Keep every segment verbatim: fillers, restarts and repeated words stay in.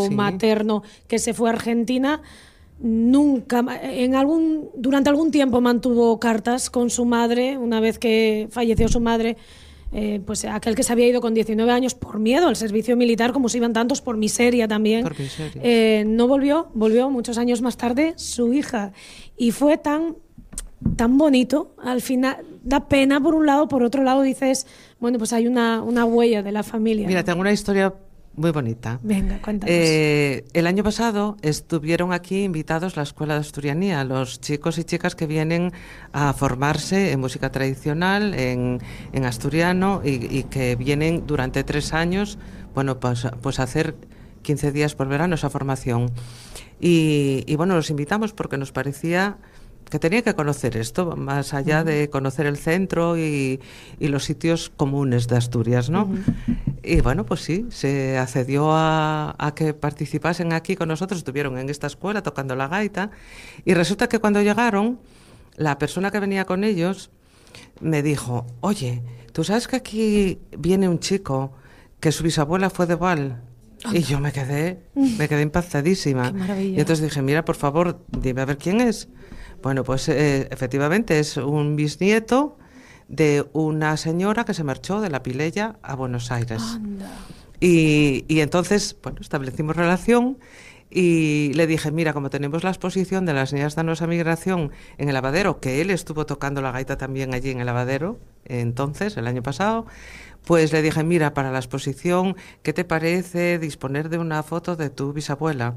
abuelo sí. materno que se fue a Argentina, nunca, en algún, durante algún tiempo mantuvo cartas con su madre, una vez que falleció su madre, eh, pues aquel que se había ido con diecinueve años por miedo al servicio militar, como se iban tantos, por miseria también, por miseria. Eh, no volvió, volvió muchos años más tarde su hija, y fue tan, tan bonito, al final da pena por un lado, por otro lado dices, bueno, pues hay una, una huella de la familia. Mira, tengo una historia muy bonita. Venga, cuéntanos. Eh, el año pasado estuvieron aquí invitados la Escuela de Asturianía, los chicos y chicas que vienen a formarse en música tradicional, en, en asturiano, y, y que vienen durante tres años, bueno, pues, pues a hacer quince días por verano esa formación. Y, y bueno, los invitamos porque nos parecía que tenía que conocer esto, más allá uh-huh. de conocer el centro y, y los sitios comunes de Asturias, ¿no? Uh-huh. Y bueno, pues sí, se accedió a, a que participasen aquí con nosotros, estuvieron en esta escuela tocando la gaita, y resulta que cuando llegaron, la persona que venía con ellos me dijo, oye, ¿tú sabes que aquí viene un chico que su bisabuela fue de Val? Y yo me quedé, me quedé impactadísima. Qué maravilla. Y entonces dije, mira, por favor, dime a ver quién es. Bueno, pues eh, efectivamente es un bisnieto de una señora que se marchó de la Pilella a Buenos Aires. Anda. Y, y entonces, bueno, establecimos relación y le dije, mira, como tenemos la exposición de las niñas de nuestra migración en el lavadero, que él estuvo tocando la gaita también allí en el lavadero, entonces, el año pasado, pues le dije, mira, para la exposición, ¿qué te parece disponer de una foto de tu bisabuela?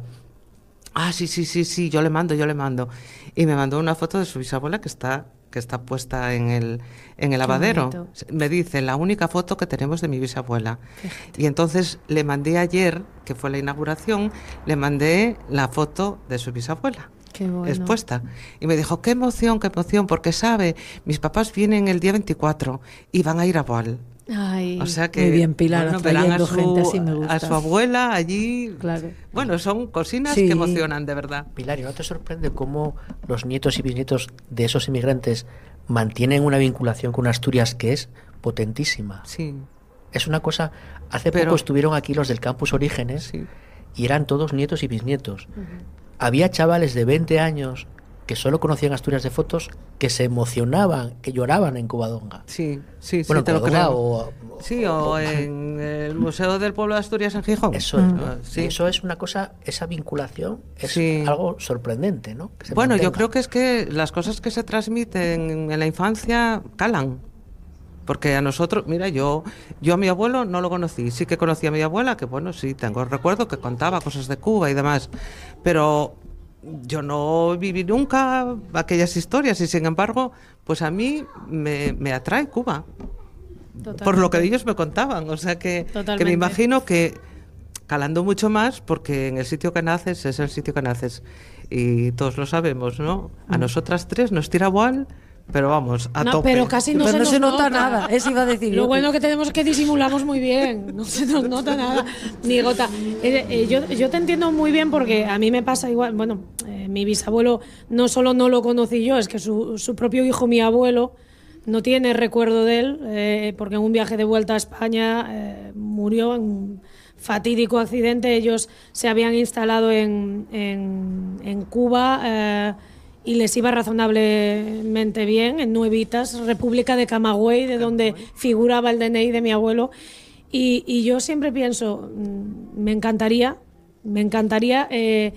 Ah, sí, sí, sí, sí, yo le mando, yo le mando. Y me mandó una foto de su bisabuela que está, que está puesta en el, en el lavadero. Me dice, la única foto que tenemos de mi bisabuela. Fíjate. Y entonces le mandé ayer, que fue la inauguración, le mandé la foto de su bisabuela. Qué bueno. Expuesta. Y me dijo, qué emoción, qué emoción, porque sabe, mis papás vienen el día veinticuatro y van a ir a Boal. Ay, o sea que, muy bien, Pilar, bueno, verán a su, gente así me gusta. a su abuela allí. Claro. Bueno, son cocinas sí. que emocionan, de verdad. Pilar, ¿y no te sorprende cómo los nietos y bisnietos de esos inmigrantes mantienen una vinculación con Asturias que es potentísima? Sí. Es una cosa... Hace Pero, poco estuvieron aquí los del Campus Orígenes sí. y eran todos nietos y bisnietos. Uh-huh. Había chavales de veinte años que solo conocían Asturias de fotos, que se emocionaban, que lloraban en Covadonga. Sí, sí, bueno, sí, te lo creo. O, sí, o, o en el Museo del Pueblo de Asturias en Gijón. Eso es, mm. ¿no? Sí. Eso es una cosa, esa vinculación es sí. algo sorprendente, ¿no? Que bueno, mantenga. Yo creo que es que las cosas que se transmiten en la infancia calan. Porque a nosotros, mira, yo yo a mi abuelo no lo conocí, sí que conocí a mi abuela, que bueno, sí, tengo recuerdo que contaba cosas de Cuba y demás, pero yo no viví nunca aquellas historias y sin embargo, pues a mí me, me atrae Cuba. Totalmente. Por lo que ellos me contaban, o sea que, que me imagino que calando mucho más, porque en el sitio que naces es el sitio que naces y todos lo sabemos, ¿no? A nosotras tres nos tira igual. Pero vamos, a no, tope. Pero casi no, pero se, no nos se nota, nota nada, eso iba a decir. Lo bueno que tenemos es que disimulamos muy bien, no se nos nota nada, ni gota. Eh, eh, yo, yo te entiendo muy bien porque a mí me pasa igual, bueno, eh, mi bisabuelo no solo no lo conocí yo, es que su, su propio hijo, mi abuelo, no tiene recuerdo de él, eh, porque en un viaje de vuelta a España eh, murió en un fatídico accidente. Ellos se habían instalado en, en, en Cuba, eh, y les iba razonablemente bien, en Nuevitas, República de Camagüey, de donde figuraba el D N I de mi abuelo. Y, y yo siempre pienso, me encantaría, me encantaría eh,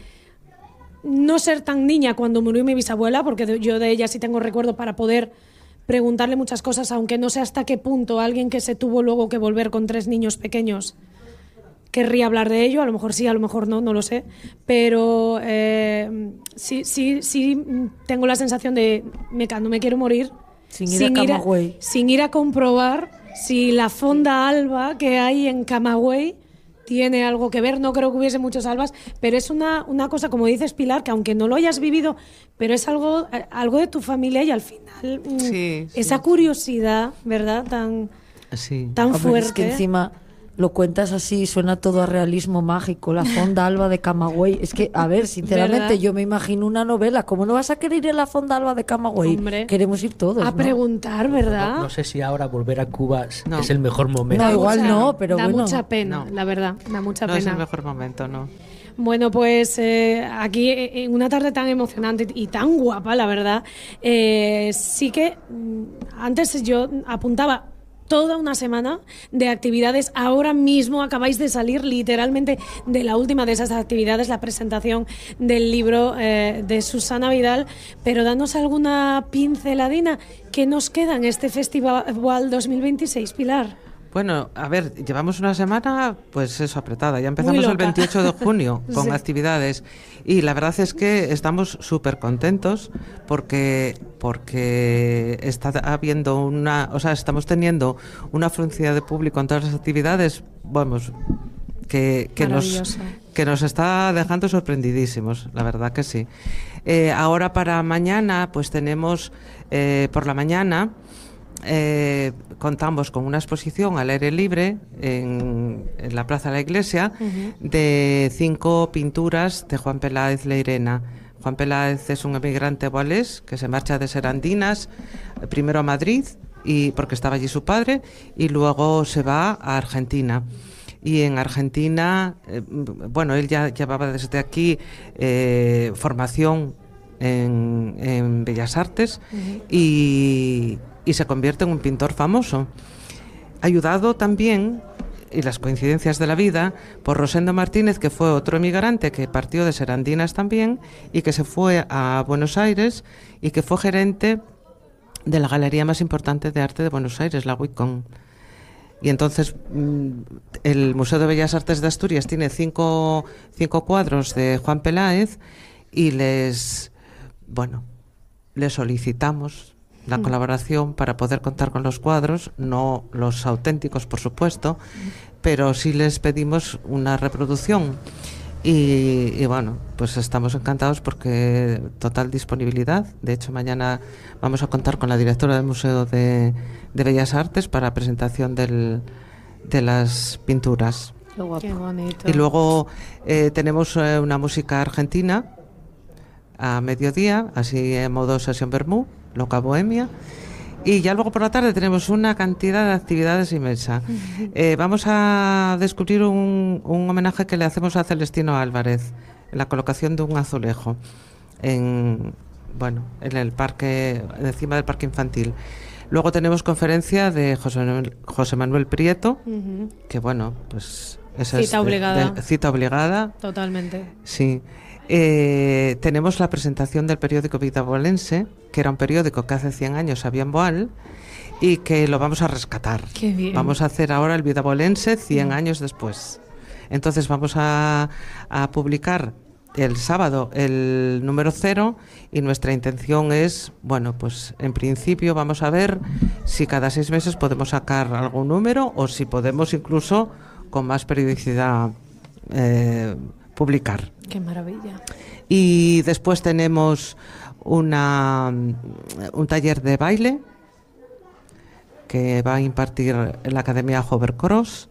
no ser tan niña cuando murió mi bisabuela, porque yo de ella sí tengo recuerdo para poder preguntarle muchas cosas, aunque no sé hasta qué punto alguien que se tuvo luego que volver con tres niños pequeños querría hablar de ello, a lo mejor sí, a lo mejor no, no lo sé, pero eh, sí, sí, sí tengo la sensación de me, no me quiero morir sin ir, sin, a ir a, sin ir a comprobar si la fonda alba que hay en Camagüey tiene algo que ver. No creo que hubiese muchos albas, pero es una, una cosa, como dices, Pilar, que aunque no lo hayas vivido, pero es algo, algo de tu familia y al final sí, esa sí. curiosidad, ¿verdad? Tan, sí. tan Hombre, fuerte. Es que encima lo cuentas así, suena todo a realismo mágico, la fonda alba de Camagüey. Es que, a ver, sinceramente, ¿verdad? Yo me imagino una novela. ¿Cómo no vas a querer ir a la fonda alba de Camagüey? Hombre, queremos ir todos, a ¿no? preguntar, ¿verdad? No, no sé si ahora volver a Cuba no. es el mejor momento. No, da igual mucha, no, pero da bueno. mucha pena, no. la verdad, da mucha no pena. No es el mejor momento, no. Bueno, pues eh, aquí en una tarde tan emocionante y tan guapa, la verdad, eh, sí que antes yo apuntaba toda una semana de actividades. Ahora mismo acabáis de salir literalmente de la última de esas actividades, la presentación del libro eh, de Susana Vidal, pero danos alguna pinceladina. ¿Qué nos queda en este Festival dos mil veintiséis, Pilar? Bueno, a ver, llevamos una semana, pues eso, apretada. Ya empezamos el veintiocho de junio con sí. actividades y la verdad es que estamos súper contentos porque porque está habiendo una, o sea, estamos teniendo una afluencia de público en todas las actividades, vamos, que, que nos que nos está dejando sorprendidísimos, la verdad que sí. Eh, ahora para mañana, pues tenemos eh, por la mañana. Eh, contamos con una exposición al aire libre en, en la Plaza de la Iglesia uh-huh. de cinco pinturas de Juan Peláez Leirena. Juan Peláez es un emigrante boalés que se marcha de Serandinas primero a Madrid y porque estaba allí su padre y luego se va a Argentina. Y en Argentina, eh, bueno, él ya llevaba desde aquí eh, formación en, en Bellas Artes uh-huh. y y se convierte en un pintor famoso, ayudado también, y las coincidencias de la vida, por Rosendo Martínez, que fue otro emigrante que partió de Serandinas también y que se fue a Buenos Aires y que fue gerente de la galería más importante de arte de Buenos Aires, la Wicom. Y entonces el Museo de Bellas Artes de Asturias tiene cinco, cinco cuadros de Juan Peláez y les, bueno, les solicitamos la mm. colaboración para poder contar con los cuadros, no los auténticos, por supuesto, mm. pero sí les pedimos una reproducción. Y, y bueno, pues estamos encantados porque total disponibilidad. De hecho, mañana vamos a contar con la directora del Museo de, de Bellas Artes para presentación del, de las pinturas. Qué guapo. Qué bonito. Y luego eh, tenemos eh, una música argentina a mediodía, así en modo sesión vermú, loca bohemia. Y ya luego por la tarde tenemos una cantidad de actividades inmensa. Eh, vamos a descubrir un, un homenaje que le hacemos a Celestino Álvarez, en la colocación de un azulejo, en, bueno, en el parque, encima del parque infantil. Luego tenemos conferencia de José Manuel, José Manuel Prieto, uh-huh. que bueno, pues esa cita es obligada. De, de, cita obligada. Totalmente. Sí. Eh, tenemos la presentación del periódico Vidabolense, que era un periódico que hace cien años había en Boal y que lo vamos a rescatar. Qué bien. Vamos a hacer ahora el Vidabolense cien mm. años después. Entonces vamos a, a publicar el sábado el número cero y nuestra intención es, bueno, pues en principio vamos a ver si cada seis meses podemos sacar algún número o si podemos incluso con más periodicidad eh, publicar. Qué maravilla. Y después tenemos una un taller de baile que va a impartir en la Academia Hovercross.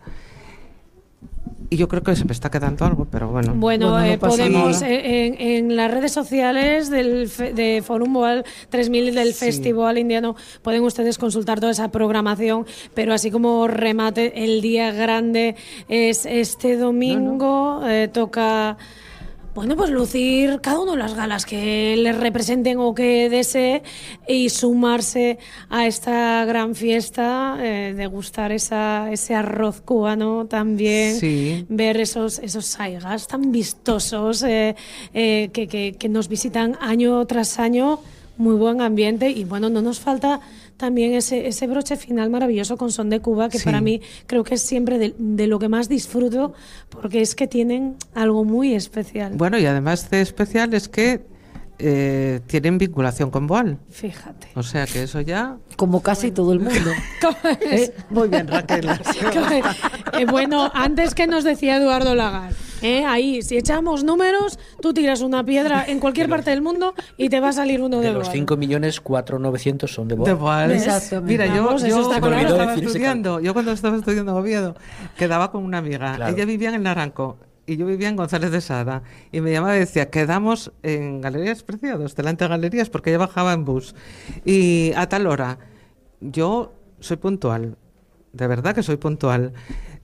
Y yo creo que se me está quedando algo, pero bueno. Bueno, bueno eh, no podemos en, en las redes sociales del de Forum Boal tres mil del sí. Festival Indiano pueden ustedes consultar toda esa programación, pero así como remate, el día grande es este domingo, no, no. Eh, toca... Bueno, pues lucir cada uno las galas que les representen o que desee y sumarse a esta gran fiesta, eh, degustar esa, ese arroz cubano también, sí. ver esos, esos saigas tan vistosos eh, eh, que, que, que nos visitan año tras año, muy buen ambiente y bueno, no nos falta también ese, ese broche final maravilloso con Son de Cuba, que sí. para mí creo que es siempre de, de lo que más disfruto, porque es que tienen algo muy especial. Bueno, y además de especial es que eh, tienen vinculación con Boal. Fíjate. O sea que eso ya... Como casi bueno. todo el mundo. ¿Eh? Muy bien, Raquel. eh, bueno, antes que nos decía Eduardo Lagar, eh, ahí, si echamos números, tú tiras una piedra en cualquier Pero, parte del mundo y te va a salir uno de, de Boal. De los cinco millones, cuatro mil novecientos son de Boal. De Boal. Exactamente. Mira, yo, Vamos, yo, está cuando estaba estudiando, yo cuando estaba estudiando en Oviedo, quedaba con una amiga. Claro. Ella vivía en Naranco y yo vivía en González de Sada. Y me llamaba y decía, quedamos en Galerías Preciados, delante de Galerías, porque ella bajaba en bus. Y a tal hora, yo soy puntual. De verdad que soy puntual.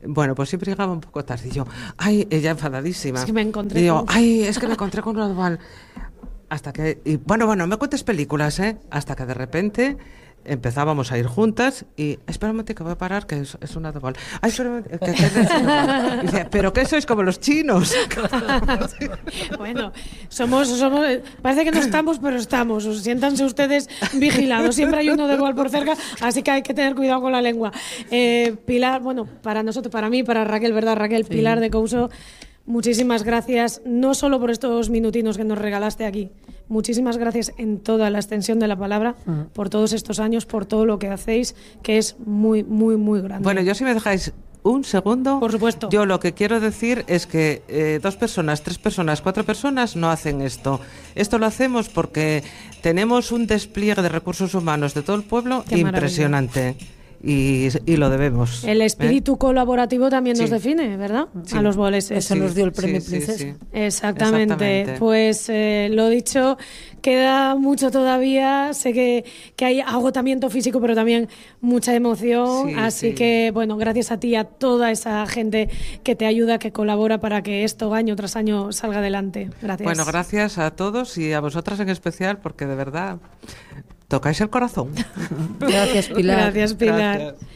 Bueno, pues siempre llegaba un poco tarde. Y yo, ay, ella enfadadísima. Es que me encontré Digo, con... ay, es que me encontré con una dual. Hasta que, y bueno, bueno, me cuentes películas, ¿eh? Hasta que de repente empezábamos a ir juntas y, espera un momento que voy a parar, que es, es una dual. Ay, espera un momento, que, que, que, y dice, ¿pero qué sois como los chinos? Bueno, somos, somos, parece que no estamos, pero estamos. Siéntanse ustedes vigilados. Siempre hay uno de igual por cerca, así que hay que tener cuidado con la lengua. Eh, Pilar, bueno, para nosotros, para mí, para Raquel, ¿verdad, Raquel? Sí. Pilar de Couso, muchísimas gracias, no solo por estos minutinos que nos regalaste aquí, muchísimas gracias en toda la extensión de la palabra, uh-huh. por todos estos años, por todo lo que hacéis, que es muy, muy, muy grande. Bueno, yo si me dejáis un segundo, por supuesto. Yo lo que quiero decir es que eh, dos personas, tres personas, cuatro personas no hacen esto. Esto lo hacemos porque tenemos un despliegue de recursos humanos de todo el pueblo Qué impresionante. Maravilla. Y, y lo debemos. El espíritu ¿eh? colaborativo también sí. nos define, ¿verdad? Sí. A los boleses. Eso sí. nos dio el premio sí, Princesa. Sí, sí. Exactamente. Exactamente. Pues eh, lo dicho, queda mucho todavía. Sé que, que hay agotamiento físico, pero también mucha emoción. Sí, Así sí. que, bueno, gracias a ti y a toda esa gente que te ayuda, que colabora para que esto año tras año salga adelante. Gracias. Bueno, gracias a todos y a vosotras en especial, porque de verdad... tocáis el corazón. Gracias, Pilar. Gracias, Pilar. Gracias.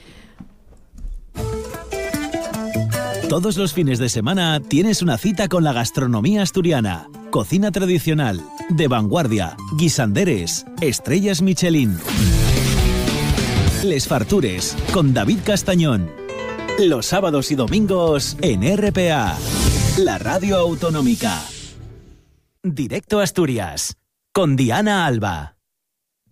Todos los fines de semana tienes una cita con la gastronomía asturiana. Cocina tradicional, de vanguardia, guisanderes, estrellas Michelin. Les Fartures, con David Castañón. Los sábados y domingos en R P A, la radio autonómica. Directo a Asturias, con Diana Alba.